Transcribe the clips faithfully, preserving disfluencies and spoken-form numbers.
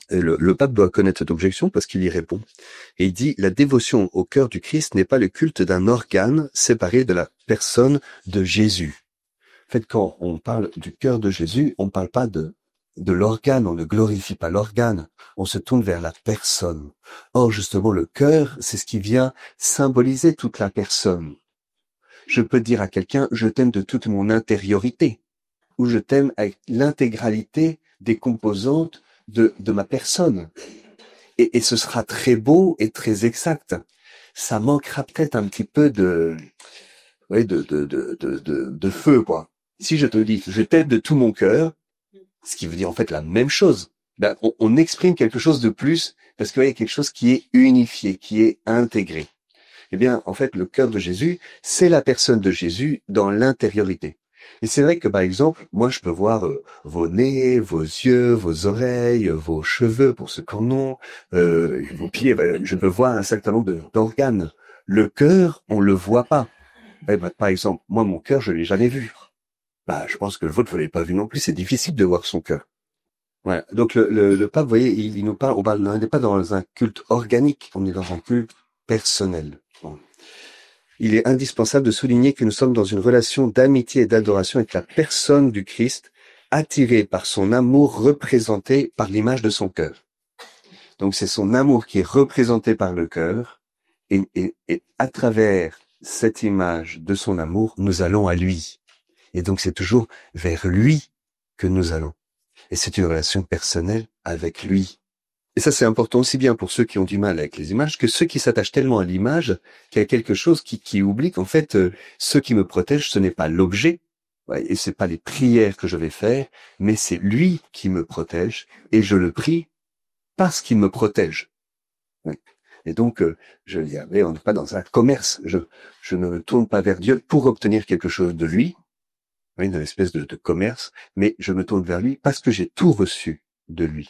Et le, le pape doit connaître cette objection parce qu'il y répond. Et il dit, la dévotion au cœur du Christ n'est pas le culte d'un organe séparé de la personne de Jésus. En fait, quand on parle du cœur de Jésus, on ne parle pas de, de l'organe, on ne glorifie pas l'organe, on se tourne vers la personne. Or, justement, le cœur, c'est ce qui vient symboliser toute la personne. Je peux dire à quelqu'un, je t'aime de toute mon intériorité, ou je t'aime avec l'intégralité des composantes de, de ma personne. Et, et ce sera très beau et très exact. Ça manquera peut-être un petit peu de, ouais, de, de, de, de, de, de feu, quoi. Si je te dis, je t'aime de tout mon cœur, ce qui veut dire en fait la même chose, ben, on, on exprime quelque chose de plus parce qu'il y a quelque chose qui est unifié, qui est intégré. Eh bien, en fait, le cœur de Jésus, c'est la personne de Jésus dans l'intériorité. Et c'est vrai que, par exemple, moi, je peux voir euh, vos nez, vos yeux, vos oreilles, vos cheveux, pour ceux qui en ont, euh, vos pieds. Ben, je peux voir un certain nombre de- d'organes. Le cœur, on le voit pas. Eh ben, par exemple, moi, mon cœur, je l'ai jamais vu. Bah, je pense que le vôtre, vous l'avez pas vu non plus. C'est difficile de voir son cœur. Voilà. Donc, le, le, le pape, vous voyez, il, il nous parle, on parle, on n'est pas dans un culte organique, on est dans un culte personnel. Bon. Il est indispensable de souligner que nous sommes dans une relation d'amitié et d'adoration avec la personne du Christ, attirée par son amour représenté par l'image de son cœur. Donc, c'est son amour qui est représenté par le cœur, et, et, et à travers cette image de son amour, nous allons à lui. Et donc, c'est toujours vers lui que nous allons. Et c'est une relation personnelle avec lui. Et ça, c'est important aussi bien pour ceux qui ont du mal avec les images que ceux qui s'attachent tellement à l'image qu'il y a quelque chose qui, qui oublie qu'en fait, euh, ce qui me protège, ce n'est pas l'objet, ouais, et c'est pas les prières que je vais faire, mais c'est lui qui me protège, et je le prie parce qu'il me protège. Ouais. Et donc, euh, je dis, mais on n'est pas dans un commerce. Je, je ne me tourne pas vers Dieu pour obtenir quelque chose de lui, une espèce de, de commerce, mais je me tourne vers lui parce que j'ai tout reçu de lui.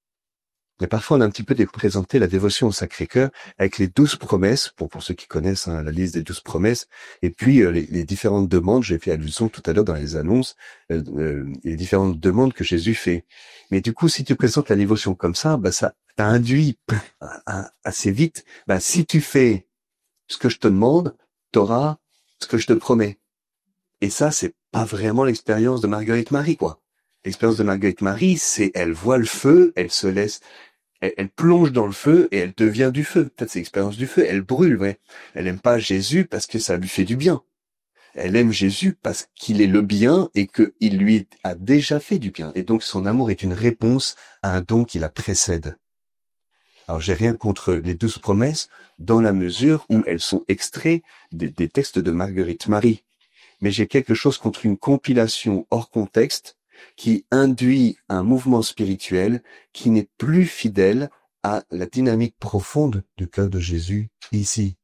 Et parfois, on a un petit peu présenté la dévotion au Sacré-Cœur avec les douze promesses, pour, pour ceux qui connaissent hein, la liste des douze promesses, et puis euh, les, les différentes demandes, j'ai fait allusion tout à l'heure dans les annonces, euh, euh, les différentes demandes que Jésus fait. Mais du coup, si tu présentes la dévotion comme ça, bah, ça induit assez vite, bah, si tu fais ce que je te demande, tu auras ce que je te promets. Et ça, c'est pas vraiment l'expérience de Marguerite Marie, quoi. L'expérience de Marguerite Marie, c'est elle voit le feu, elle se laisse, elle, elle plonge dans le feu et elle devient du feu. Peut-être c'est l'expérience du feu, elle brûle, ouais. Elle aime pas Jésus parce que ça lui fait du bien. Elle aime Jésus parce qu'il est le bien et qu'il lui a déjà fait du bien. Et donc son amour est une réponse à un don qui la précède. Alors j'ai rien contre les douze promesses dans la mesure où elles sont extraits des, des textes de Marguerite Marie. Mais j'ai quelque chose contre une compilation hors contexte qui induit un mouvement spirituel qui n'est plus fidèle à la dynamique profonde du cœur de Jésus ici.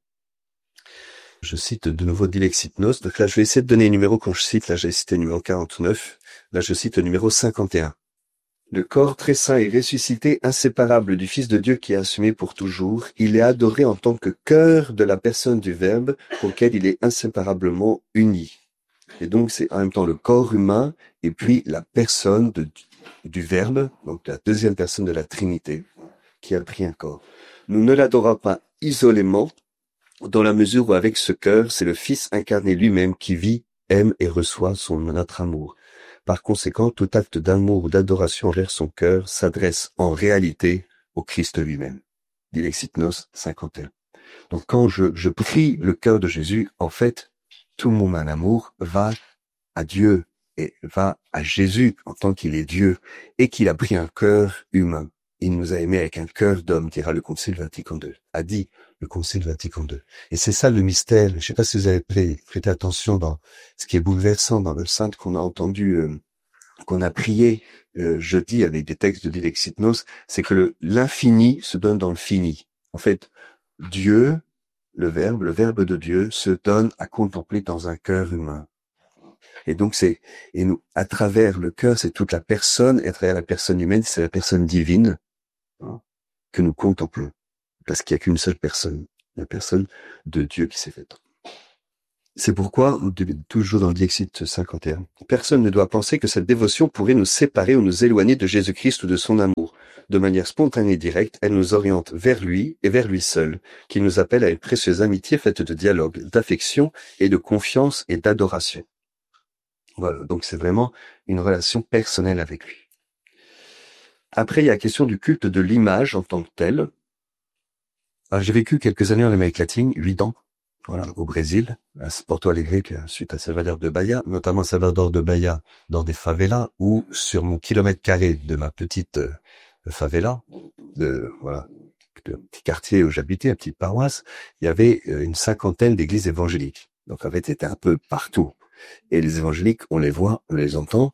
Je cite de nouveau Dilexit Nos. Donc là, je vais essayer de donner les numéros quand je cite. Là, j'ai cité le numéro quarante-neuf. Là, je cite le numéro cinquante et un. Le corps très saint et ressuscité, inséparable du Fils de Dieu qui est assumé pour toujours, il est adoré en tant que cœur de la personne du Verbe auquel il est inséparablement uni. Et donc, c'est en même temps le corps humain et puis la personne de, du Verbe, donc la deuxième personne de la Trinité, qui a pris un corps. Nous ne l'adorons pas isolément, dans la mesure où avec ce cœur, c'est le Fils incarné lui-même qui vit, aime et reçoit son notre amour. Par conséquent, tout acte d'amour ou d'adoration envers son cœur s'adresse en réalité au Christ lui-même. Dilexit Nos cinquante et un. Donc quand je, je prie le cœur de Jésus, en fait, tout mon amour va à Dieu et va à Jésus en tant qu'il est Dieu et qu'il a pris un cœur humain. Il nous a aimés avec un cœur d'homme, dira le Concile Vatican deux, a dit le Concile Vatican deux. Et c'est ça le mystère. Je ne sais pas si vous avez prêté attention dans ce qui est bouleversant dans le Sainte qu'on a entendu, euh, qu'on a prié euh, jeudi avec des textes de Dilexit Nos, c'est que le, l'infini se donne dans le fini. En fait, Dieu, le Verbe, le Verbe de Dieu, se donne à contempler dans un cœur humain. Et donc c'est, et nous, à travers le cœur, c'est toute la personne, et à travers la personne humaine, c'est la personne divine hein, que nous contemplons. Parce qu'il n'y a qu'une seule personne, la personne de Dieu qui s'est faite. C'est pourquoi, toujours dans le Dilexit cinquante et un, personne ne doit penser que cette dévotion pourrait nous séparer ou nous éloigner de Jésus-Christ ou de son amour. de manière spontanée et directe, elle nous oriente vers lui et vers lui seul, qui nous appelle à une précieuse amitié faite de dialogue, d'affection et de confiance et d'adoration. Voilà, donc c'est vraiment une relation personnelle avec lui. Après, il y a la question du culte de l'image en tant que telle. Alors, j'ai vécu quelques années en Amérique latine, huit ans, voilà, au Brésil, à Porto Alegre, puis ensuite à Salvador de Bahia, notamment Salvador de Bahia, dans des favelas, où sur mon kilomètre carré de ma petite euh, favela, de, voilà, de petit quartier où j'habitais, une petite paroisse, il y avait euh, une cinquantaine d'églises évangéliques. Donc, en fait, c'était un peu partout. Et les évangéliques, on les voit, on les entend,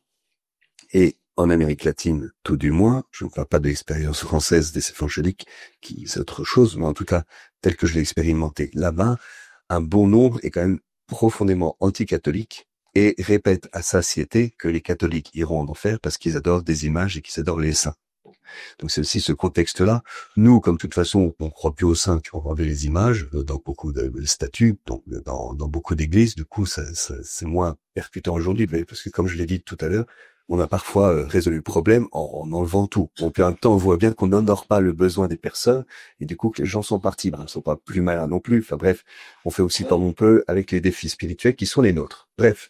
et en Amérique latine, tout du moins, je ne parle pas de l'expérience française des évangéliques, qui c'est autre chose, mais en tout cas, tel que je l'ai expérimenté là-bas, un bon nombre est quand même profondément anticatholique et répète à satiété que les catholiques iront en enfer parce qu'ils adorent des images et qu'ils adorent les saints. Donc c'est aussi ce contexte-là. Nous, comme de toute façon, on croit plus aux saints qu'on croit les images dans beaucoup de statues, donc dans, dans beaucoup d'églises. Du coup, ça, ça, c'est moins percutant aujourd'hui, parce que comme je l'ai dit tout à l'heure, on a parfois résolu le problème en, en enlevant tout. Donc, en même temps, on voit bien qu'on n'honore pas le besoin des personnes, et du coup, que les gens sont partis. Ben, ils ne sont pas plus malins non plus. Enfin bref, on fait aussi comme on peut avec les défis spirituels qui sont les nôtres. Bref.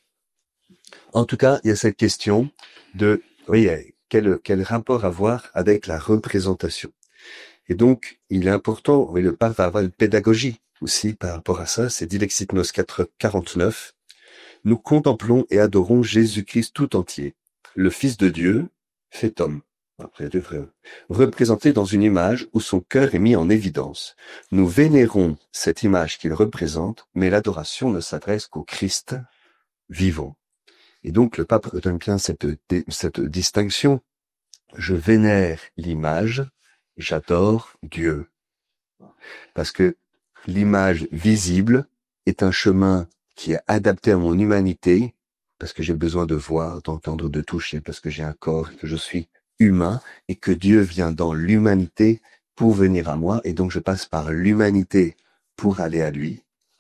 En tout cas, il y a cette question de, oui, quel, quel rapport avoir avec la représentation. Et donc, il est important, oui, le pape va avoir une pédagogie aussi par rapport à ça. C'est Dilexit-Nos quarante-neuf. Nous contemplons et adorons Jésus-Christ tout entier, le Fils de Dieu, fait homme, après deux frères, représenté dans une image où son cœur est mis en évidence. Nous vénérons cette image qu'il représente, mais l'adoration ne s'adresse qu'au Christ vivant. Et donc le pape donne bien cette, cette distinction. Je vénère l'image, j'adore Dieu. Parce que l'image visible est un chemin qui est adapté à mon humanité, parce que j'ai besoin de voir, d'entendre, de toucher, parce que j'ai un corps, que je suis humain, et que Dieu vient dans l'humanité pour venir à moi, et donc je passe par l'humanité pour aller à lui.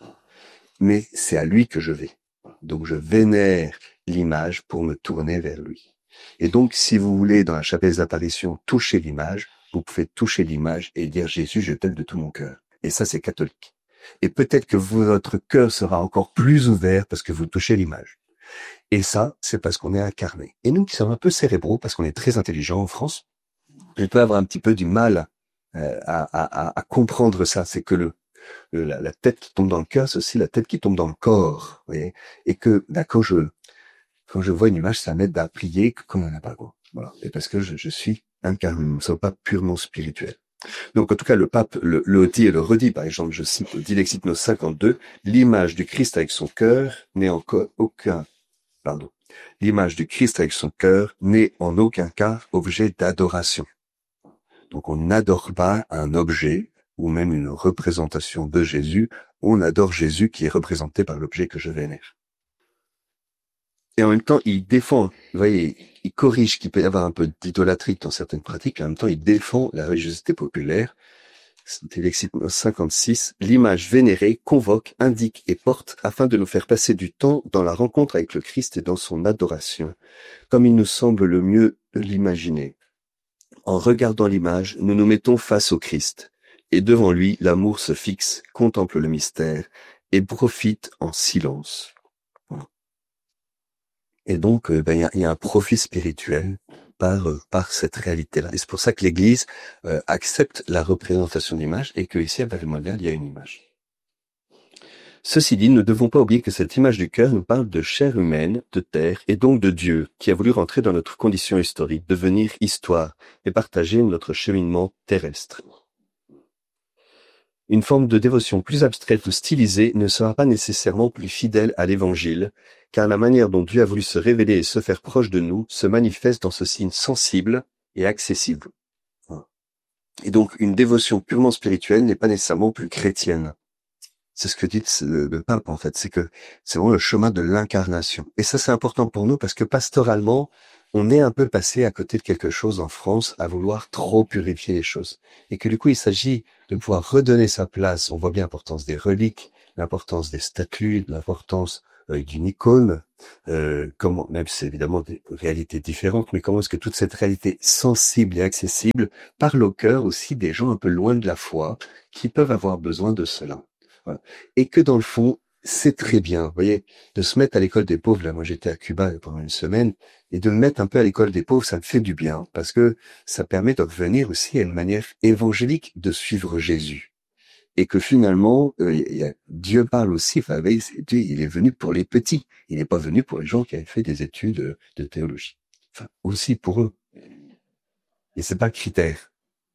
Mais c'est à lui que je vais. Donc je vénère l'image pour me tourner vers lui. Et donc, si vous voulez, dans la chapelle des apparitions, toucher l'image, vous pouvez toucher l'image et dire « Jésus, je t'aime de tout mon cœur ». Et ça, c'est catholique. Et peut-être que votre cœur sera encore plus ouvert parce que vous touchez l'image. Et ça, c'est parce qu'on est incarné. Et nous qui sommes un peu cérébraux, parce qu'on est très intelligents en France, je peux avoir un petit peu du mal euh, à, à, à comprendre ça. C'est que le, le la, la tête qui tombe dans le cœur, c'est aussi la tête qui tombe dans le corps. Vous voyez, et que là, quand je quand je vois une image, ça m'aide à prier comme un apago. Voilà. Et parce que je, je suis incarné, nous ne sommes pas purement spirituels. Donc, en tout cas, le pape le, le dit et le redit. Par exemple, je cite Dilexit-Nos cinquante-deux, l'image du Christ avec son cœur n'est encore aucun, pardon, l'image du Christ avec son cœur n'est en aucun cas objet d'adoration. Donc, on n'adore pas un objet ou même une représentation de Jésus. On adore Jésus qui est représenté par l'objet que je vénère. Et en même temps, il défend, vous voyez, il corrige qu'il peut y avoir un peu d'idolâtrie dans certaines pratiques, et en même temps, il défend la religiosité populaire. C'est Dilexit-Nos cinquante-six. L'image vénérée convoque, indique et porte afin de nous faire passer du temps dans la rencontre avec le Christ et dans son adoration, comme il nous semble le mieux de l'imaginer. En regardant l'image, nous nous mettons face au Christ, et devant lui, l'amour se fixe, contemple le mystère, et profite en silence. Et donc, euh, ben, il y, y a un profit spirituel par euh, par cette réalité-là. Et c'est pour ça que l'Église euh, accepte la représentation d'image et que ici à Belle-Modèle, il y a une image. Ceci dit, nous ne devons pas oublier que cette image du cœur nous parle de chair humaine, de terre et donc de Dieu, qui a voulu rentrer dans notre condition historique, devenir histoire et partager notre cheminement terrestre. Une forme de dévotion plus abstraite ou stylisée ne sera pas nécessairement plus fidèle à l'Évangile, car la manière dont Dieu a voulu se révéler et se faire proche de nous se manifeste dans ce signe sensible et accessible. Et donc, une dévotion purement spirituelle n'est pas nécessairement plus chrétienne. C'est ce que dit le pape, en fait. C'est que c'est vraiment le chemin de l'incarnation. Et ça, c'est important pour nous parce que pastoralement, on est un peu passé à côté de quelque chose en France à vouloir trop purifier les choses. Et que du coup, il s'agit de pouvoir redonner sa place. On voit bien l'importance des reliques, l'importance des statues, l'importance avec d'une icône, euh, comment, même si c'est évidemment des réalités différentes, mais comment est-ce que toute cette réalité sensible et accessible parle au cœur aussi des gens un peu loin de la foi, qui peuvent avoir besoin de cela. Voilà. Et que dans le fond, c'est très bien, vous voyez, de se mettre à l'école des pauvres. Là, moi, j'étais à Cuba pendant une semaine, et de me mettre un peu à l'école des pauvres, ça me fait du bien, parce que ça permet de revenir aussi à une manière évangélique de suivre Jésus. Et que finalement, euh, y a, Dieu parle aussi, enfin, Dieu, il est venu pour les petits, il n'est pas venu pour les gens qui avaient fait des études de, de théologie. Enfin, aussi pour eux. Et c'est pas le critère.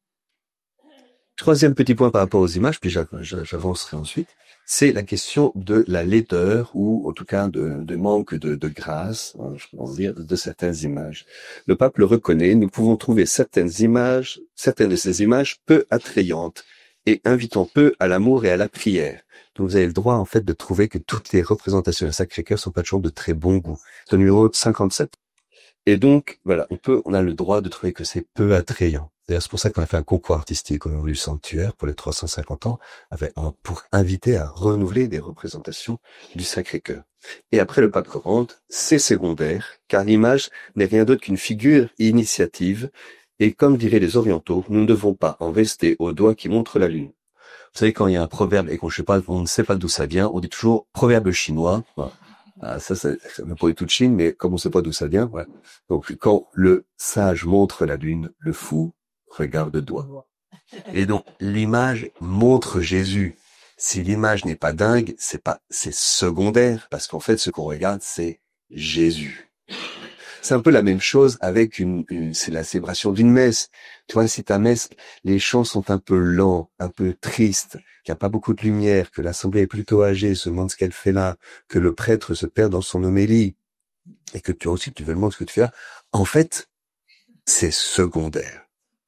Troisième petit point par rapport aux images, puis j'avancerai ensuite, c'est la question de la laideur, ou en tout cas de, de manque de, de grâce, hein, je peux dire, de certaines images. Le pape le reconnaît, nous pouvons trouver certaines images, certaines de ces images peu attrayantes, et invitant peu à l'amour et à la prière. Donc vous avez le droit en fait de trouver que toutes les représentations du Sacré-Cœur sont pas toujours de très bon goût. C'est le numéro cinquante-sept. Et donc, voilà, on peut, on a le droit de trouver que c'est peu attrayant. D'ailleurs, c'est pour ça qu'on a fait un concours artistique au du sanctuaire pour les trois cent cinquante ans, avec un, pour inviter à renouveler des représentations du Sacré-Cœur. Et après le pape commente, c'est secondaire, car l'image n'est rien d'autre qu'une figure initiative, et comme diraient les orientaux, nous ne devons pas en rester au doigt qui montre la lune. Vous savez, quand il y a un proverbe et qu'on sait pas, on ne sait pas d'où ça vient, on dit toujours proverbe chinois. Voilà. Ah, ça, ça, ça vient pas du tout de Chine, mais comme on sait pas d'où ça vient, voilà. Donc, quand le sage montre la lune, le fou regarde de doigt. Et donc, l'image montre Jésus. Si l'image n'est pas dingue, c'est pas, c'est secondaire, parce qu'en fait, ce qu'on regarde, c'est Jésus. C'est un peu la même chose avec une, une c'est la célébration d'une messe. Tu vois, si ta messe, les chants sont un peu lents, un peu tristes, qu'il n'y a pas beaucoup de lumière, que l'assemblée est plutôt âgée, se demande ce qu'elle fait là, que le prêtre se perd dans son homélie, et que tu as aussi, tu te demandes ce que tu fais là. En fait, c'est secondaire.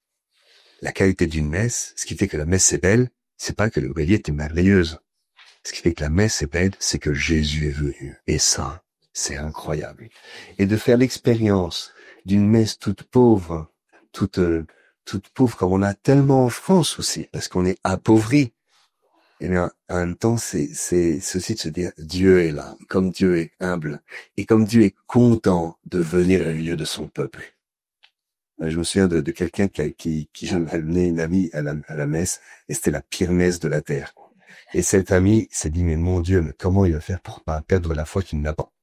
La qualité d'une messe, ce qui fait que la messe est belle, c'est pas que l'homélie était merveilleuse. Ce qui fait que la messe est belle, c'est que Jésus est venu. Et ça, c'est incroyable. Et de faire l'expérience d'une messe toute pauvre, toute toute pauvre comme on a tellement en France aussi, parce qu'on est appauvri. Et bien, en même temps, c'est c'est ceci de se dire Dieu est là, comme Dieu est humble, et comme Dieu est content de venir au milieu de son peuple. Je me souviens de, de quelqu'un qui qui qui m'a amené une amie à la, à la messe, et c'était la pire messe de la terre. Et cet ami s'est dit, mais mon Dieu, mais comment il va faire pour pas perdre la foi qu'il n'a pas?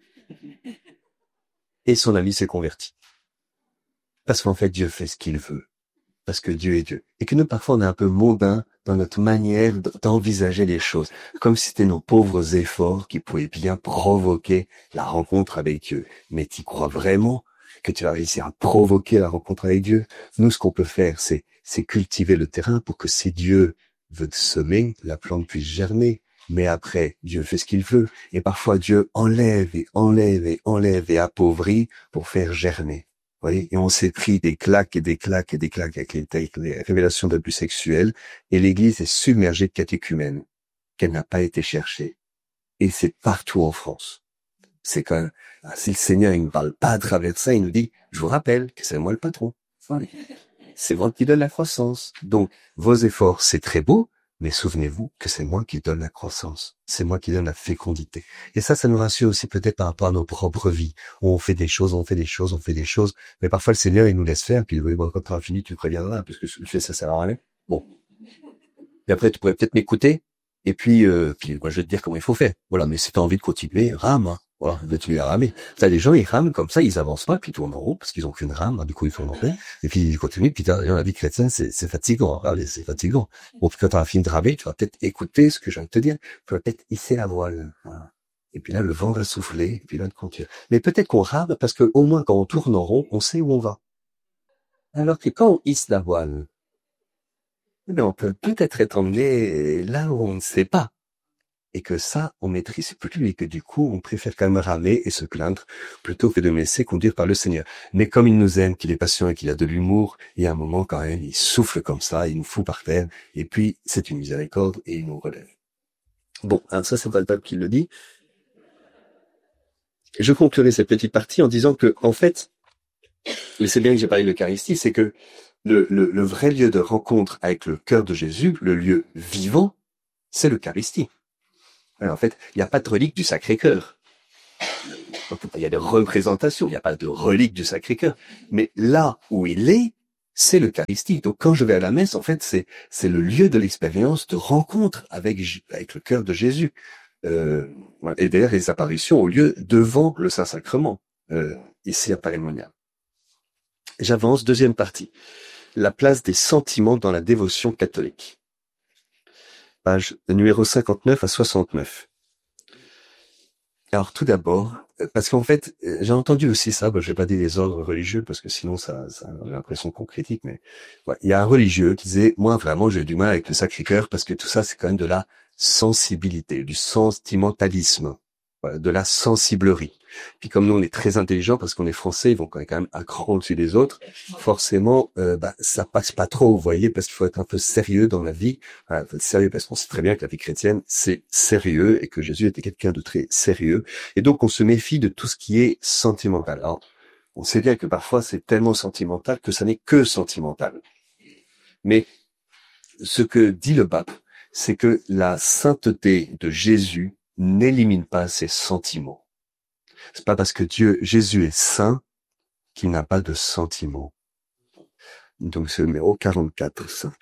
Et son ami s'est converti. Parce qu'en fait, Dieu fait ce qu'il veut. Parce que Dieu est Dieu. Et que nous, parfois, on est un peu mondains dans notre manière d'envisager les choses. Comme si c'était nos pauvres efforts qui pouvaient bien provoquer la rencontre avec Dieu. Mais tu crois vraiment que tu vas réussir à provoquer la rencontre avec Dieu? Nous, ce qu'on peut faire, c'est, c'est cultiver le terrain pour que si Dieu veut semer, la plante puisse germer. Mais après, Dieu fait ce qu'il veut. Et parfois, Dieu enlève et enlève et enlève et appauvrit pour faire germer. Vous voyez, et on s'est pris des claques et des claques et des claques avec les, avec les révélations d'abus sexuels. Et l'Église est submergée de catéchumènes qu'elle n'a pas été cherchée. Et c'est partout en France. C'est quand même, si le Seigneur il ne parle pas à travers ça, il nous dit, je vous rappelle que c'est moi le patron. Voilà. C'est moi qui donne la croissance. Donc, vos efforts, c'est très beau, mais souvenez-vous que c'est moi qui donne la croissance. C'est moi qui donne la fécondité. Et ça, ça nous rassure aussi peut-être par rapport à nos propres vies, où on fait des choses, on fait des choses, on fait des choses. Mais parfois, le Seigneur, il nous laisse faire, puis il dit, bon, quand tu auras fini, tu préviendras, parce que ce que tu fais, ça sert à rien. Bon. Et après, tu pourrais peut-être m'écouter, et puis, euh, puis moi, je vais te dire comment il faut faire. Voilà, mais si tu as envie de continuer, rame, hein. Voilà, tu à ramer. T'as des gens, ils rament comme ça, ils avancent pas, puis ils tournent en rond, parce qu'ils ont qu'une rame, hein, du coup, ils tournent en rond, et puis ils continuent, puis dans la vie chrétienne, c'est, c'est fatigant, hein, c'est fatigant. Bon, puis quand t'as fini de ramer, tu vas peut-être écouter ce que je viens de te dire, tu vas peut-être hisser la voile, voilà. Et puis là, le vent va souffler, et puis là, on continue. Mais peut-être qu'on rame, parce que au moins, quand on tourne en rond, on sait où on va. Alors que quand on hisse la voile, mais on peut peut-être être emmené là où on ne sait pas. Et que ça, on maîtrise plus et que du coup, on préfère quand même ramer et se plaindre plutôt que de me laisser conduire par le Seigneur. Mais comme il nous aime, qu'il est patient et qu'il a de l'humour, il y a un moment quand même, il souffle comme ça, il nous fout par terre, et puis c'est une miséricorde et il nous relève. Bon, alors ça, c'est pas le pape qui le dit. Je conclurai cette petite partie en disant que, en fait, mais c'est bien que j'ai parlé de l'Eucharistie, c'est que le, le, le vrai lieu de rencontre avec le cœur de Jésus, le lieu vivant, c'est l'Eucharistie. En fait, il n'y a pas de relique du Sacré-Cœur. Il y a des représentations, il n'y a pas de relique du Sacré-Cœur. Mais là où il est, c'est l'Eucharistie. Donc quand je vais à la messe, en fait, c'est c'est le lieu de l'expérience de rencontre avec avec le cœur de Jésus. Euh, et d'ailleurs, les apparitions ont lieu devant le Saint-Sacrement, euh, ici à Paray-le-Monial. J'avance, deuxième partie. La place des sentiments dans la dévotion catholique. Page numéro cinquante-neuf à soixante-neuf. Alors tout d'abord, parce qu'en fait, j'ai entendu aussi ça, ben, je vais pas dire les ordres religieux, parce que sinon ça, ça j'ai l'impression qu'on critique, mais ouais, il y a un religieux qui disait, moi vraiment j'ai du mal avec le Sacré-Cœur, parce que tout ça c'est quand même de la sensibilité, du sentimentalisme, voilà, de la sensiblerie. Puis comme nous on est très intelligents, parce qu'on est français, ils vont quand même un cran au-dessus des autres, forcément euh, bah, ça passe pas trop, vous voyez, parce qu'il faut être un peu sérieux dans la vie, voilà, faut être sérieux parce qu'on sait très bien que la vie chrétienne c'est sérieux et que Jésus était quelqu'un de très sérieux, et donc on se méfie de tout ce qui est sentimental. Alors on sait bien que parfois c'est tellement sentimental que ça n'est que sentimental, mais ce que dit le pape, c'est que la sainteté de Jésus n'élimine pas ses sentiments. C'est pas parce que Dieu, Jésus est saint qu'il n'a pas de sentiments. Donc c'est le numéro quarante-quatre, saint.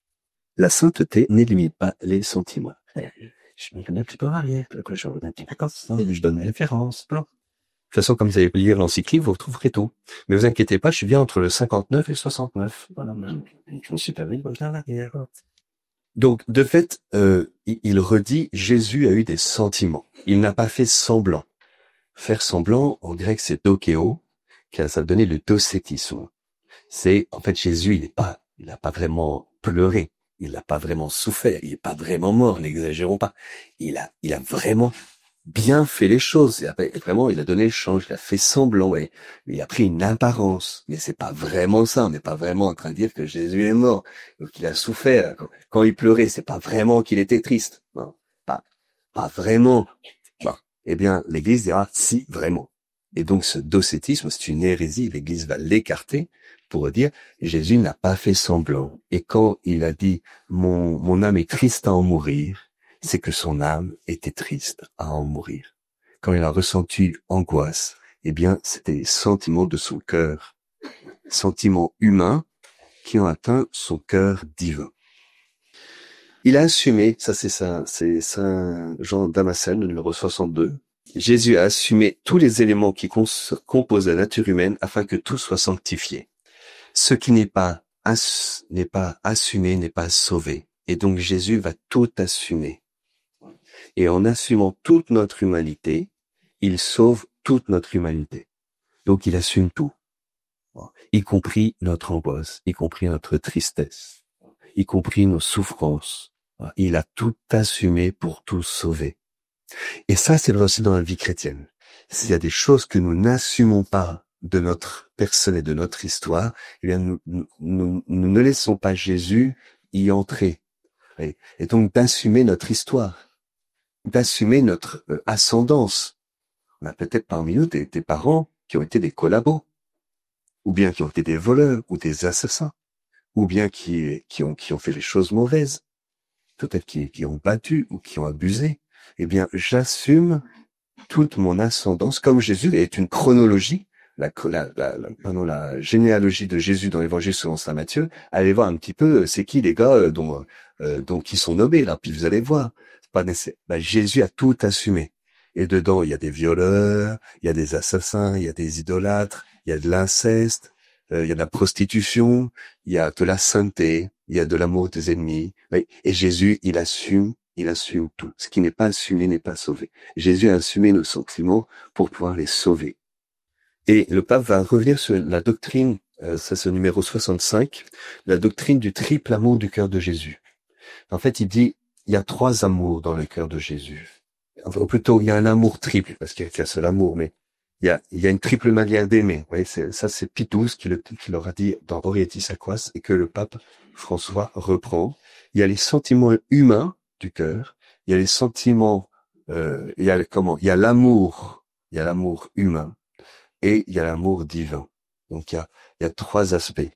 La sainteté n'élimine pas les sentiments. Je me connais un petit peu arrière, je je donne mes références. De toute façon, comme vous allez lire l'encyclique, vous retrouverez tout. Mais vous inquiétez pas, je suis bien entre le cinquante-neuf et soixante-neuf. Voilà, je me suis pas mis à l'arrière. Donc, de fait, euh, il redit, Jésus a eu des sentiments. Il n'a pas fait semblant. Faire semblant, on dirait que c'est dokéo, qui a ça donné le docétisme. C'est, en fait, Jésus, il n'est pas, il n'a pas vraiment pleuré. Il n'a pas vraiment souffert. Il n'est pas vraiment mort, n'exagérons pas. Il a, il a vraiment bien fait les choses. Il a, vraiment, il a donné le change. Il a fait semblant, ouais. Il a pris une apparence. Mais c'est pas vraiment ça. On n'est pas vraiment en train de dire que Jésus est mort. Qu'il a souffert. Quand il pleurait, c'est pas vraiment qu'il était triste. Non. Pas, pas vraiment. Bon. Eh bien, l'Église dira si, vraiment. Et donc, ce docétisme, c'est une hérésie. L'Église va l'écarter pour dire, Jésus n'a pas fait semblant. Et quand il a dit, mon, mon âme est triste à en mourir, c'est que son âme était triste à en mourir. Quand il a ressenti angoisse, eh bien, c'était les sentiments de son cœur, sentiments humains qui ont atteint son cœur divin. Il a assumé, ça c'est ça, c'est Saint Jean Damascène, numéro soixante-deux. Jésus a assumé tous les éléments qui composent la nature humaine afin que tout soit sanctifié. Ce qui n'est pas ass- n'est pas assumé n'est pas sauvé. Et donc Jésus va tout assumer. Et en assumant toute notre humanité, il sauve toute notre humanité. Donc il assume tout, y compris notre angoisse, y compris notre tristesse, y compris nos souffrances. Il a tout assumé pour tout sauver. Et ça, c'est aussi dans la vie chrétienne. S'il y a des choses que nous n'assumons pas de notre personne et de notre histoire, eh bien, nous, nous, nous, nous ne laissons pas Jésus y entrer. Et, et donc d'assumer notre histoire, d'assumer notre euh, ascendance. On a peut-être parmi nous des, des parents qui ont été des collabos, ou bien qui ont été des voleurs, ou des assassins, ou bien qui, qui ont, qui ont fait des choses mauvaises, peut-être qui, qui ont battu ou qui ont abusé. Eh bien, j'assume toute mon ascendance, comme Jésus est une chronologie, la, la, la, la, pardon, la généalogie de Jésus dans l'évangile selon saint Matthieu. Allez voir un petit peu, c'est qui les gars euh, dont, euh, dont qui sont nommés là, puis vous allez voir. C'est pas nécessaire. Ben, Jésus a tout assumé. Et dedans, il y a des violeurs, il y a des assassins, il y a des idolâtres, il y a de l'inceste, euh, il y a de la prostitution, il y a de la sainteté, il y a de l'amour des ennemis. Et Jésus, il assume Il assume tout. Ce qui n'est pas assumé n'est pas sauvé. Jésus a assumé nos sentiments pour pouvoir les sauver. Et le pape va revenir sur la doctrine, euh, ça c'est le numéro soixante-cinq, la doctrine du triple amour du cœur de Jésus. En fait, il dit, il y a trois amours dans le cœur de Jésus. Enfin, plutôt, il y a un amour triple, parce qu'il y a qu'un seul amour, mais il y a, il y a une triple manière d'aimer. Vous voyez, c'est, ça c'est Pie douze qui, le, qui leur a dit dans Orietis Aquas, et que le pape François reprend. Il y a les sentiments humains du cœur, il y a les sentiments, euh, il y a comment, il y a l'amour, il y a l'amour humain et il y a l'amour divin. Donc il y a, il y a trois aspects.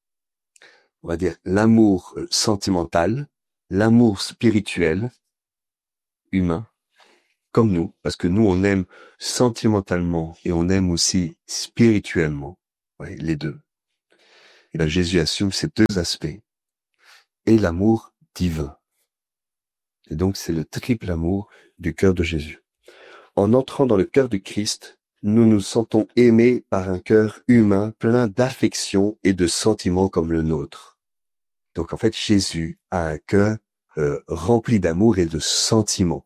On va dire l'amour sentimental, l'amour spirituel, humain, comme nous, parce que nous, on aime sentimentalement et on aime aussi spirituellement, ouais, les deux. Et là, Jésus assume ces deux aspects et l'amour divin. Et donc, c'est le triple amour du cœur de Jésus. En entrant dans le cœur du Christ, nous nous sentons aimés par un cœur humain plein d'affection et de sentiments comme le nôtre. Donc, en fait, Jésus a un cœur euh, rempli d'amour et de sentiments.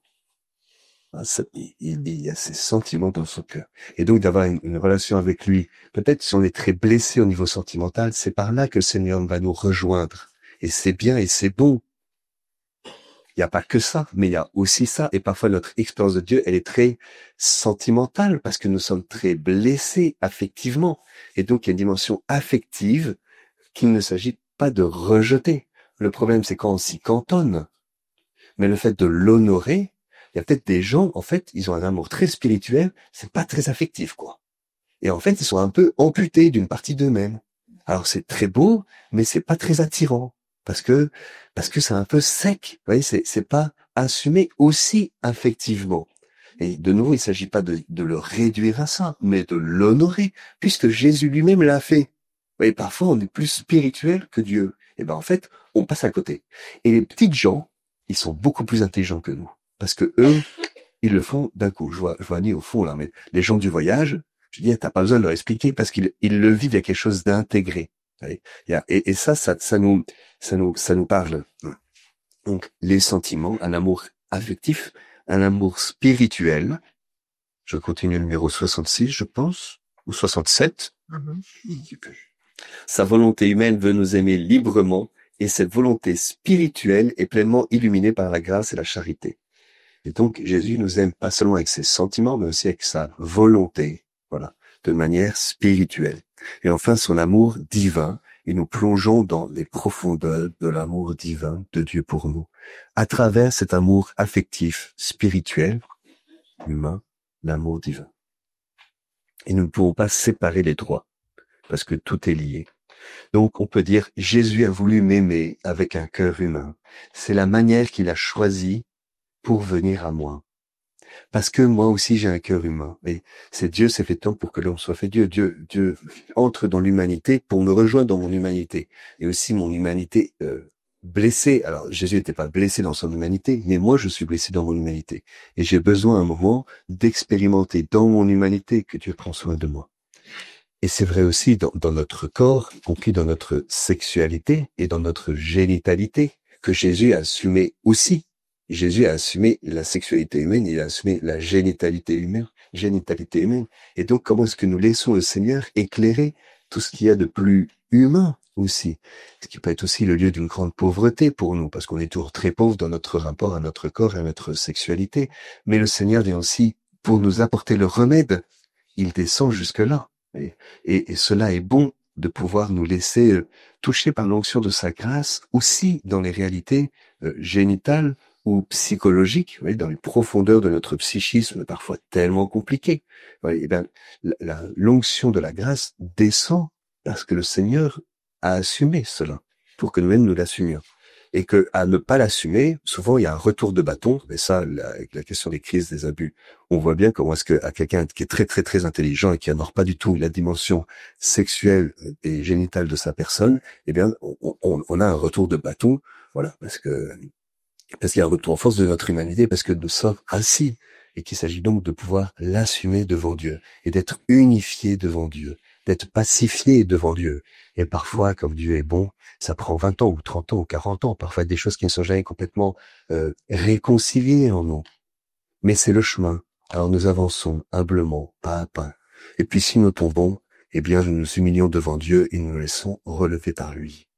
Ah, ça, il, il y a ces sentiments dans son cœur. Et donc, d'avoir une, une relation avec lui, peut-être si on est très blessé au niveau sentimental, c'est par là que le Seigneur va nous rejoindre. Et c'est bien et c'est bon. Il n'y a pas que ça, mais il y a aussi ça. Et parfois, notre expérience de Dieu, elle est très sentimentale parce que nous sommes très blessés affectivement. Et donc, il y a une dimension affective qu'il ne s'agit pas de rejeter. Le problème, c'est quand on s'y cantonne. Mais le fait de l'honorer, il y a peut-être des gens, en fait, ils ont un amour très spirituel, c'est pas très affectif, quoi. Et en fait, ils sont un peu amputés d'une partie d'eux-mêmes. Alors, c'est très beau, mais c'est pas très attirant. Parce que, parce que c'est un peu sec. Vous voyez, c'est, c'est pas assumé aussi affectivement. Et de nouveau, il s'agit pas de, de le réduire à ça, mais de l'honorer, puisque Jésus lui-même l'a fait. Vous voyez, parfois, on est plus spirituel que Dieu. Et ben, en fait, on passe à côté. Et les petites gens, ils sont beaucoup plus intelligents que nous. Parce que eux, ils le font d'un coup. Je vois, je vois Annie au fond, là, mais les gens du voyage, je dis, t'as pas besoin de leur expliquer parce qu'ils ils le vivent, il y a quelque chose d'intégré. Il y a, et, et ça, ça, ça nous, ça nous, ça nous parle. Donc, les sentiments, un amour affectif, un amour spirituel. Je continue le numéro soixante-six, je pense, ou soixante-sept. Mm-hmm. Sa volonté humaine veut nous aimer librement et cette volonté spirituelle est pleinement illuminée par la grâce et la charité. Et donc, Jésus nous aime pas seulement avec ses sentiments, mais aussi avec sa volonté, voilà, de manière spirituelle. Et enfin, son amour divin, et nous plongeons dans les profondeurs de l'amour divin de Dieu pour nous, à travers cet amour affectif, spirituel, humain, l'amour divin. Et nous ne pouvons pas séparer les trois, parce que tout est lié. Donc, on peut dire, Jésus a voulu m'aimer avec un cœur humain. C'est la manière qu'il a choisie pour venir à moi. Parce que moi aussi j'ai un cœur humain. Et c'est Dieu s'est fait tant pour que l'homme soit fait Dieu. Dieu, Dieu entre dans l'humanité pour me rejoindre dans mon humanité. Et aussi mon humanité euh, blessée. Alors Jésus n'était pas blessé dans son humanité, mais moi je suis blessé dans mon humanité. Et j'ai besoin à un moment d'expérimenter dans mon humanité que Dieu prend soin de moi. Et c'est vrai aussi dans, dans notre corps, compris dans notre sexualité et dans notre génitalité, que Jésus a assumé aussi. Jésus a assumé la sexualité humaine, il a assumé la génitalité humaine, génitalité humaine. Et donc, comment est-ce que nous laissons le Seigneur éclairer tout ce qu'il y a de plus humain aussi? Ce qui peut être aussi le lieu d'une grande pauvreté pour nous, parce qu'on est toujours très pauvre dans notre rapport à notre corps et à notre sexualité. Mais le Seigneur vient aussi pour nous apporter le remède. Il descend jusque-là. Et, et, et cela est bon de pouvoir nous laisser euh, toucher par l'onction de sa grâce, aussi dans les réalités euh, génitales ou psychologiques, vous voyez, dans les profondeurs de notre psychisme, parfois tellement compliqué. Voyez, et bien, la, la, l'onction de la grâce descend parce que le Seigneur a assumé cela, pour que nous-mêmes nous l'assumions. Et que à ne pas l'assumer, souvent il y a un retour de bâton. Mais ça, la, avec la question des crises, des abus, on voit bien comment est-ce que à quelqu'un qui est très très très intelligent et qui n'honore pas du tout la dimension sexuelle et génitale de sa personne, eh bien, on, on, on a un retour de bâton, voilà, parce que parce qu'il y a un retour en force de notre humanité, parce que nous sommes ainsi, et qu'il s'agit donc de pouvoir l'assumer devant Dieu et d'être unifié devant Dieu, d'être pacifié devant Dieu. Et parfois, comme Dieu est bon, ça prend vingt ans ou trente ans ou quarante ans, parfois des choses qui ne sont jamais complètement euh, réconciliées en nous. Mais c'est le chemin. Alors nous avançons humblement, pas à pas. Et puis si nous tombons, eh bien nous nous humilions devant Dieu et nous nous laissons relever par lui.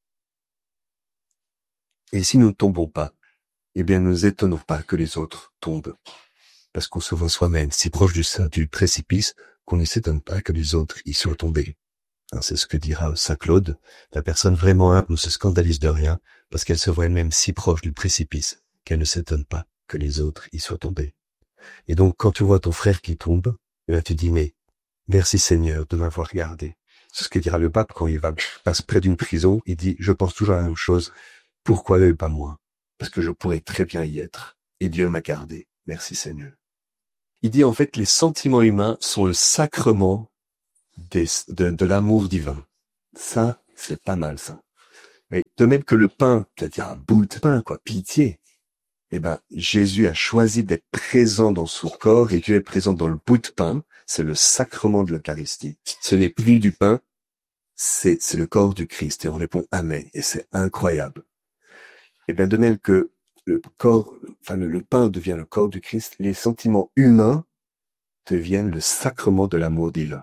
Et si nous ne tombons pas, eh bien ne nous étonnons pas que les autres tombent. Parce qu'on se voit soi-même si proche du, du précipice qu'on ne s'étonne pas que les autres y soient tombés. Hein, c'est ce que dira Saint Claude. La personne vraiment humble ne se scandalise de rien parce qu'elle se voit elle-même si proche du précipice qu'elle ne s'étonne pas que les autres y soient tombés. Et donc, quand tu vois ton frère qui tombe, eh bien, tu dis, mais merci Seigneur de m'avoir gardé. C'est ce que dira le pape quand il va passe près d'une prison. Il dit, je pense toujours à la même chose. Pourquoi eux et pas moi? Parce que je pourrais très bien y être. Et Dieu m'a gardé. Merci Seigneur. Il dit en fait les sentiments humains sont le sacrement des, de, de l'amour divin. Ça, c'est pas mal ça. Mais de même que le pain, c'est-à-dire un bout de pain, quoi, pitié. Eh ben, Jésus a choisi d'être présent dans son corps et Dieu est présent dans le bout de pain. C'est le sacrement de l'Eucharistie. Ce n'est plus du pain, c'est, c'est le corps du Christ. Et on répond Amen. Et c'est incroyable. Et bien, de même que le corps, enfin, le, le pain devient le corps du Christ, les sentiments humains deviennent le sacrement de l'amour divin.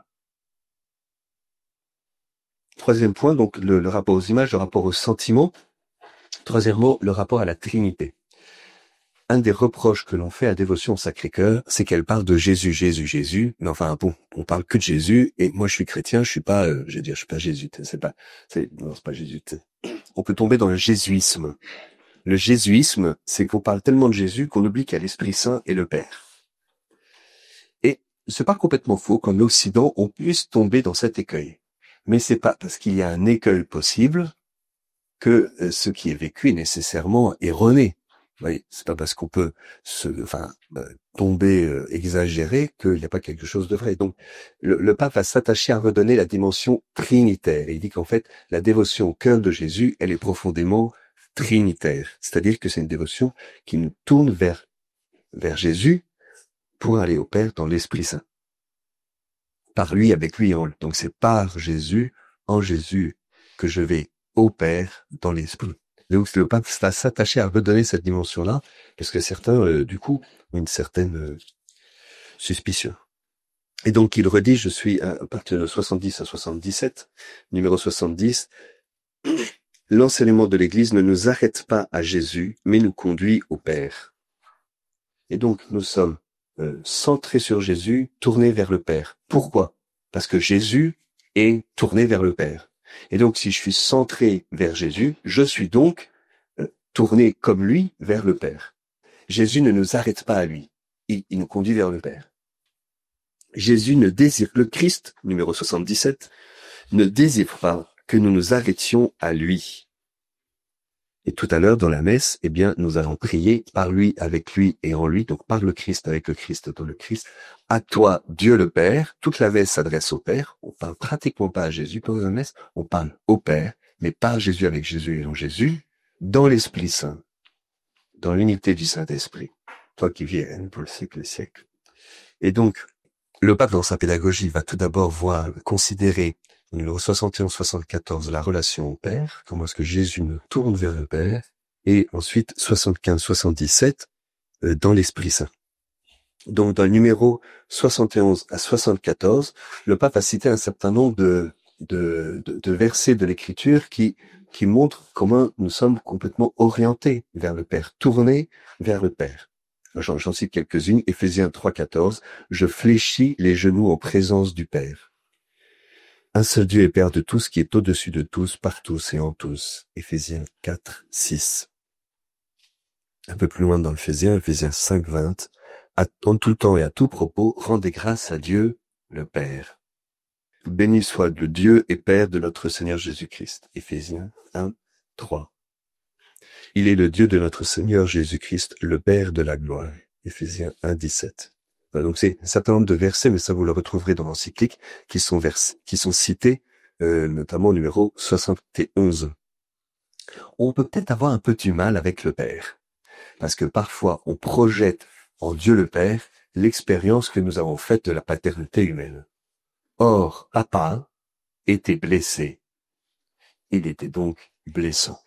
Troisième point, donc, le, le rapport aux images, le rapport aux sentiments. Troisièmement, le rapport à la Trinité. Un des reproches que l'on fait à Dévotion au Sacré-Cœur, c'est qu'elle parle de Jésus, Jésus, Jésus. Mais enfin, bon, on parle que de Jésus. Et moi, je suis chrétien, je suis pas, euh, je veux dire, je suis pas jésuite. C'est pas, c'est, non, c'est pas jésuite. On peut tomber dans le jésuisme. Le jésuisme, c'est qu'on parle tellement de Jésus qu'on oublie qu'il y a l'Esprit Saint et le Père. Et c'est pas complètement faux qu'en Occident, on puisse tomber dans cet écueil. Mais c'est pas parce qu'il y a un écueil possible que euh, ce qui est vécu est nécessairement erroné. Oui, c'est pas parce qu'on peut se, enfin, euh, tomber euh, exagéré qu'il n'y a pas quelque chose de vrai. Donc, le, le pape va s'attacher à redonner la dimension trinitaire. Il dit qu'en fait, la dévotion au cœur de Jésus, elle est profondément trinitaire. C'est-à-dire que c'est une dévotion qui nous tourne vers vers Jésus pour aller au Père dans l'Esprit Saint. Par lui, avec lui, en, donc c'est par Jésus, en Jésus, que je vais au Père dans l'Esprit. Donc le pape va s'attacher à redonner cette dimension-là, parce que certains, euh, du coup, ont une certaine euh, suspicion. Et donc il redit, je suis à, à partir de soixante-dix à soixante-dix-sept, numéro soixante-dix, l'enseignement de l'Église ne nous arrête pas à Jésus, mais nous conduit au Père. Et donc nous sommes euh, centrés sur Jésus, tournés vers le Père. Pourquoi ? Parce que Jésus est tourné vers le Père. Et donc, si je suis centré vers Jésus, je suis donc euh, tourné comme lui vers le Père. Jésus ne nous arrête pas à lui. Il, il nous conduit vers le Père. Jésus ne désire, le Christ, numéro soixante-dix-sept, ne désire pas que nous nous arrêtions à lui. Et tout à l'heure, dans la messe, eh bien, nous allons prier par lui, avec lui et en lui, donc par le Christ, avec le Christ, dans le Christ. À toi, Dieu le Père. Toute la messe s'adresse au Père. On parle pratiquement pas à Jésus pendant la messe. On parle au Père, mais par Jésus, avec Jésus et en Jésus, dans l'Esprit Saint, dans l'unité du Saint-Esprit. Toi qui viens pour le siècle des siècles. Et donc, le pape, dans sa pédagogie, va tout d'abord voir, considérer numéro soixante et onze soixante-quatorze, la relation au Père, comment est-ce que Jésus nous tourne vers le Père, et ensuite soixante-quinze soixante-dix-sept, euh, dans l'Esprit Saint. Donc dans le numéro soixante et onze à soixante-quatorze, le pape a cité un certain nombre de, de, de, de versets de l'Écriture qui, qui montrent comment nous sommes complètement orientés vers le Père, tournés vers le Père. J'en, j'en cite quelques-unes. Éphésiens trois quatorze, je fléchis les genoux en présence du Père. Un seul Dieu est Père de tous, qui est au-dessus de tous, par tous et en tous. Éphésiens quatre six. Un peu plus loin dans l'Éphésiens, Éphésiens cinq vingt. En tout temps et à tout propos, rendez grâce à Dieu, le Père. Béni soit le Dieu et Père de notre Seigneur Jésus-Christ. Éphésiens un trois. Il est le Dieu de notre Seigneur Jésus-Christ, le Père de la gloire. Éphésiens un dix-sept. Donc c'est un certain nombre de versets, mais ça vous le retrouverez dans l'encyclique, qui sont vers, qui sont cités, euh, notamment au numéro soixante et onze. On peut peut-être avoir un peu du mal avec le Père, parce que parfois on projette en Dieu le Père l'expérience que nous avons faite de la paternité humaine. Or, papa était blessé. Il était donc blessant.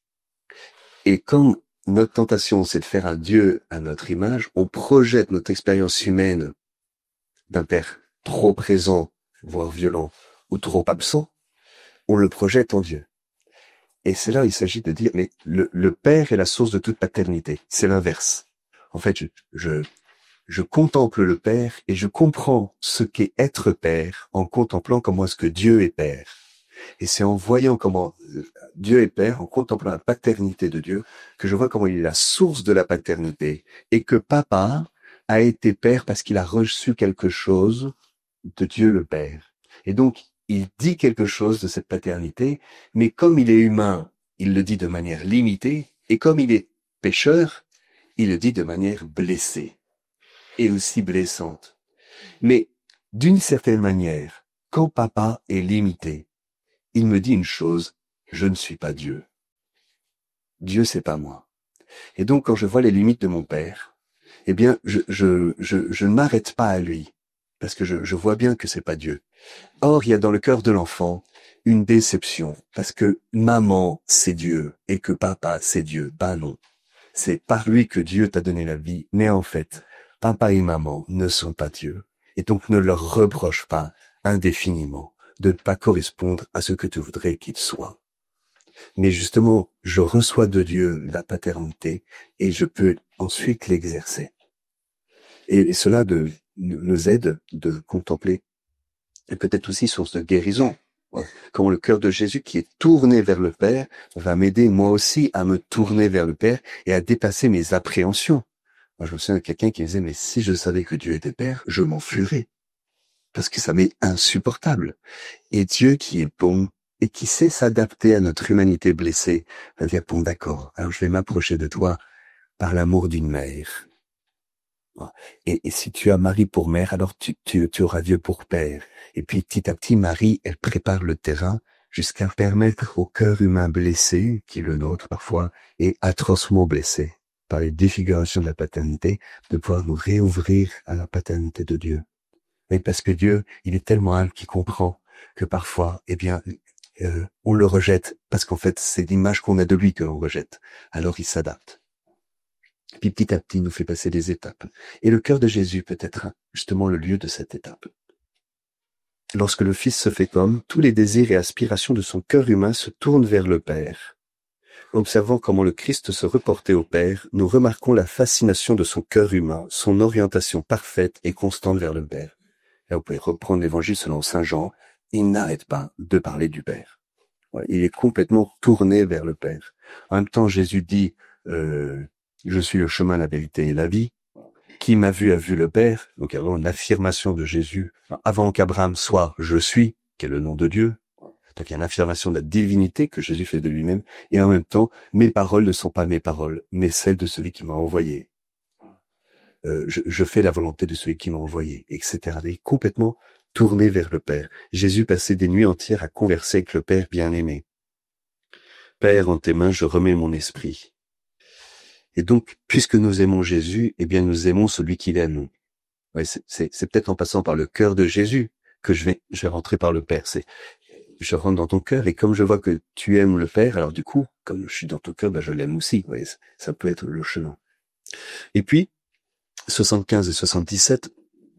Et comme notre tentation, c'est de faire un Dieu à notre image, on projette notre expérience humaine d'un Père trop présent, voire violent, ou trop absent, on le projette en Dieu. Et c'est là où il s'agit de dire, mais le, le Père est la source de toute paternité. C'est l'inverse. En fait, je, je, je contemple le Père et je comprends ce qu'est être Père en contemplant comment est-ce que Dieu est Père. Et c'est en voyant comment Dieu est Père, en contemplant la paternité de Dieu, que je vois comment il est la source de la paternité et que papa a été Père parce qu'il a reçu quelque chose de Dieu le Père. Et donc, il dit quelque chose de cette paternité, mais comme il est humain, il le dit de manière limitée, et comme il est pécheur, il le dit de manière blessée. et aussi blessante. Mais d'une certaine manière, quand papa est limité, il me dit une chose, je ne suis pas Dieu. Dieu, c'est pas moi. Et donc, quand je vois les limites de mon père, eh bien, je, je, je, je ne m'arrête pas à lui, parce que je, je vois bien que c'est pas Dieu. Or, il y a dans le cœur de l'enfant une déception, parce que maman, c'est Dieu, et que papa, c'est Dieu. Ben non. C'est par lui que Dieu t'a donné la vie, mais en fait, papa et maman ne sont pas Dieu. Et donc, ne leur reproche pas indéfiniment de ne pas correspondre à ce que tu voudrais qu'ils soient. Mais justement, je reçois de Dieu la paternité et je peux ensuite l'exercer. Et cela de, nous aide de contempler, et peut-être aussi source de guérison. Comment le cœur de Jésus qui est tourné vers le Père va m'aider moi aussi à me tourner vers le Père et à dépasser mes appréhensions. Moi, je me souviens de quelqu'un qui me disait, mais si je savais que Dieu était Père, je m'enfuirais. Parce que ça m'est insupportable. Et Dieu qui est bon, et qui sait s'adapter à notre humanité blessée, va dire, bon d'accord, alors je vais m'approcher de toi par l'amour d'une mère. Et, et si tu as Marie pour mère, alors tu, tu, tu auras Dieu pour père. Et puis petit à petit, Marie, elle prépare le terrain jusqu'à permettre au cœur humain blessé, qui est le nôtre parfois, et atrocement blessé par les défigurations de la paternité, de pouvoir nous réouvrir à la paternité de Dieu. Mais parce que Dieu, il est tellement humble qu'il comprend que parfois, eh bien, Euh, on le rejette parce qu'en fait c'est l'image qu'on a de lui que l'on rejette. Alors il s'adapte. Puis petit à petit il nous fait passer des étapes. Et le cœur de Jésus peut être justement le lieu de cette étape. Lorsque le Fils se fait homme, tous les désirs et aspirations de son cœur humain se tournent vers le Père. Observant comment le Christ se reportait au Père, nous remarquons la fascination de son cœur humain, son orientation parfaite et constante vers le Père. Là, vous pouvez reprendre l'évangile selon saint Jean. Il n'arrête pas de parler du Père. Il est complètement tourné vers le Père. En même temps, Jésus dit, euh, je suis le chemin, la vérité et la vie. Qui m'a vu a vu le Père. Donc, il y a vraiment une affirmation de Jésus. Avant qu'Abraham soit, je suis, qui est le nom de Dieu. Donc, il y a une affirmation de la divinité que Jésus fait de lui-même. Et en même temps, mes paroles ne sont pas mes paroles, mais celles de celui qui m'a envoyé. Euh, je, je fais la volonté de celui qui m'a envoyé, et cetera. Il est complètement tourné vers le Père. Jésus passait des nuits entières à converser avec le Père bien-aimé. Père, en tes mains, je remets mon esprit. Et donc, puisque nous aimons Jésus, eh bien, nous aimons celui qu'il aime. Ouais, c'est, c'est, c'est peut-être en passant par le cœur de Jésus que je vais, je vais rentrer par le Père. C'est, je rentre dans ton cœur et comme je vois que tu aimes le Père, alors du coup, comme je suis dans ton cœur, ben, je l'aime aussi. Ouais, ça peut être le chemin. Et puis, soixante-quinze et soixante-dix-sept,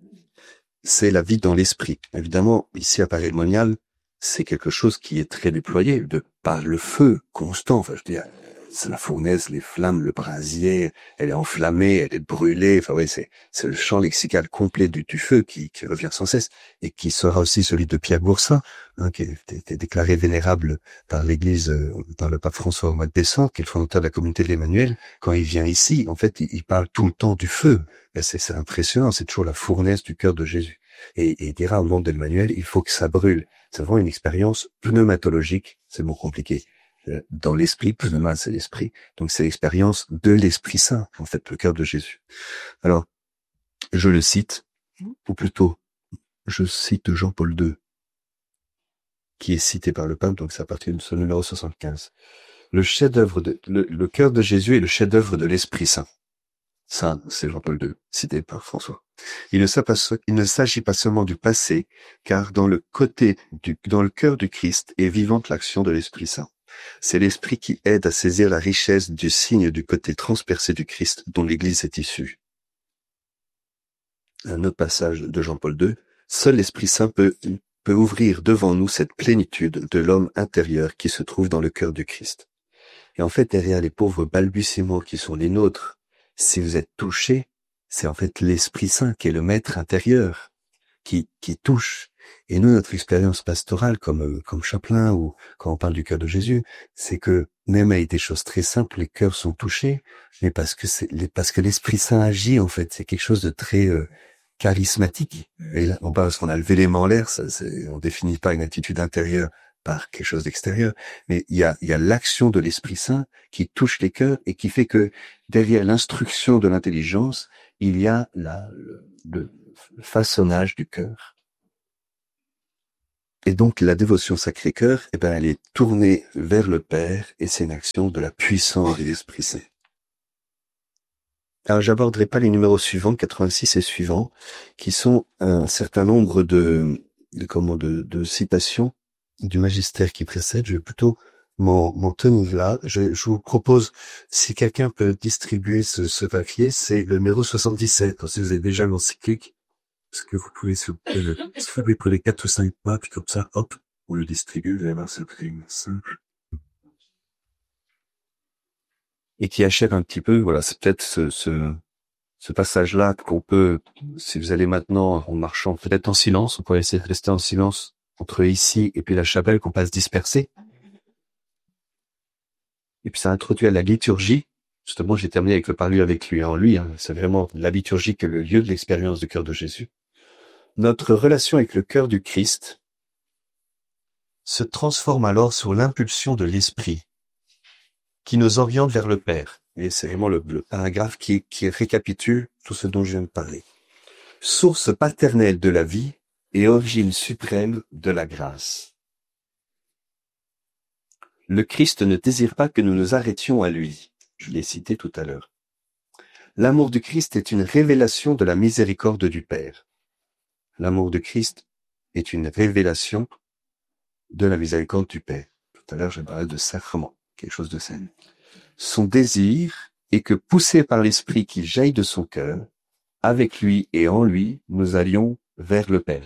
c'est la vie dans l'esprit. Évidemment, ici à Paris-Monial, c'est quelque chose qui est très déployé de par le feu constant. Enfin, je veux dire, c'est la fournaise, les flammes, le brasier, elle est enflammée, elle est brûlée. Enfin, oui, c'est, c'est le champ lexical complet du, du feu qui, qui revient sans cesse et qui sera aussi celui de Pierre Boursin, hein, qui a été déclaré vénérable par l'Église, euh, par le pape François au mois de décembre, qui est le fondateur de la communauté de l'Emmanuel. Quand il vient ici, en fait, il, il parle tout le temps du feu. Et c'est, c'est impressionnant, c'est toujours la fournaise du cœur de Jésus. Et, et il dira au monde de l'Emmanuel, il faut que ça brûle. C'est vraiment une expérience pneumatologique, c'est bon compliqué. Dans l'esprit, pneuma, c'est l'esprit. Donc c'est l'expérience de l'Esprit Saint, en fait, le cœur de Jésus. Alors, je le cite, ou plutôt, je cite Jean-Paul deux, qui est cité par le pape, donc c'est à partir de ce numéro soixante-quinze. Le chef-d'œuvre de, le, le cœur de Jésus est le chef-d'œuvre de l'Esprit Saint. Ça, c'est Jean-Paul deux, cité par François. Il ne, il ne s'agit pas seulement du passé, car dans le côté du, dans le cœur du Christ est vivante l'action de l'Esprit Saint. C'est l'Esprit qui aide à saisir la richesse du signe du côté transpercé du Christ dont l'Église est issue. Un autre passage de Jean-Paul deux. Seul l'Esprit Saint peut, peut ouvrir devant nous cette plénitude de l'homme intérieur qui se trouve dans le cœur du Christ. Et en fait, derrière les pauvres balbutiements qui sont les nôtres, si vous êtes touchés, c'est en fait l'Esprit Saint qui est le maître intérieur, qui, qui touche. Et nous, notre expérience pastorale, comme comme chapelain ou quand on parle du cœur de Jésus, c'est que même avec des choses très simples, les cœurs sont touchés, mais parce que c'est parce que l'Esprit Saint agit en fait. C'est quelque chose de très euh, charismatique. Et là, on parle parce qu'on a levé les mains en l'air, ça, c'est, on définit pas une attitude intérieure par quelque chose d'extérieur, mais il y a il y a l'action de l'Esprit Saint qui touche les cœurs et qui fait que derrière l'instruction de l'intelligence, il y a la, le, le façonnage du cœur. Et donc, la dévotion Sacré-Cœur, eh ben, elle est tournée vers le Père et c'est une action de la puissance de l'Esprit Saint. Alors, j'aborderai pas les numéros suivants, quatre-vingt-six et suivants, qui sont un certain nombre de, de comment, de, de citations du magistère qui précède. Je vais plutôt m'en, m'en tenir là. Je, je vous propose, si quelqu'un peut distribuer ce, ce papier, c'est le numéro soixante-dix-sept. Si vous avez déjà l'encyclique, est-ce que vous pouvez se le distribuer pour les quatre ou cinq mois, puis comme ça, hop, on le distribue, vous allez voir, c'est très simple. Et qui achève un petit peu, voilà, c'est peut-être ce, ce, ce passage-là qu'on peut, si vous allez maintenant en marchant, peut-être en silence, on pourrait essayer de rester en silence entre ici et puis la chapelle, qu'on passe disperser. Et puis ça introduit à la liturgie. Justement, j'ai terminé avec le parler avec lui en lui, hein. C'est vraiment la liturgie qui est le lieu de l'expérience du cœur de Jésus. Notre relation avec le cœur du Christ se transforme alors sous l'impulsion de l'Esprit qui nous oriente vers le Père. Et c'est vraiment le, le paragraphe qui, qui récapitule tout ce dont je viens de parler. Source paternelle de la vie et origine suprême de la grâce. Le Christ ne désire pas que nous nous arrêtions à lui. Je l'ai cité tout à l'heure. L'amour du Christ est une révélation de la miséricorde du Père. L'amour de Christ est une révélation de la miséricorde du Père. Tout à l'heure, j'ai parlé de sacrement, quelque chose de saint. Son désir est que, poussé par l'Esprit qui jaillit de son cœur, avec lui et en lui, nous allions vers le Père.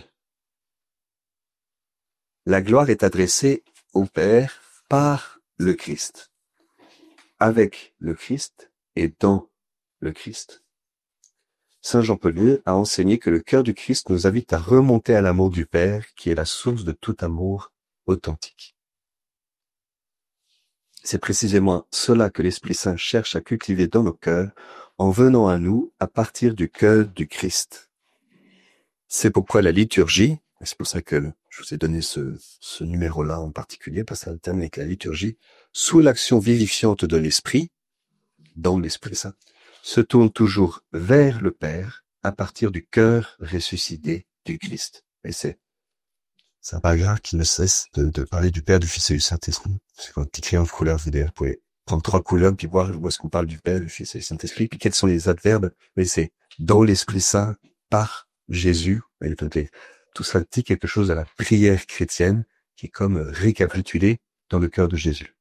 La gloire est adressée au Père par le Christ, avec le Christ et dans le Christ. Saint Jean-Paul deux a enseigné que le cœur du Christ nous invite à remonter à l'amour du Père, qui est la source de tout amour authentique. C'est précisément cela que l'Esprit Saint cherche à cultiver dans nos cœurs, en venant à nous à partir du cœur du Christ. C'est pourquoi la liturgie, et c'est pour ça que je vous ai donné ce, ce numéro-là en particulier, parce que ça alterne avec la liturgie, sous l'action vivifiante de l'Esprit, dans l'Esprit Saint, se tourne toujours vers le Père à partir du cœur ressuscité du Christ. Et c'est, c'est un paragraphe qui ne cesse de, de parler du Père, du Fils et du Saint-Esprit. C'est un petit crayon de couleur, vous pouvez prendre trois couleurs, puis voir où est-ce qu'on parle du Père, du Fils et du Saint-Esprit, puis quels sont les adverbes. Mais c'est dans l'Esprit Saint, par Jésus. Et tout ça dit quelque chose de la prière chrétienne qui est comme récapitulé dans le cœur de Jésus.